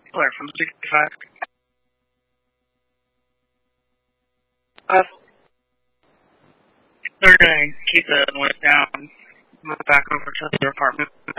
Claire from 65. They're going to keep the noise down, move back over to their apartment.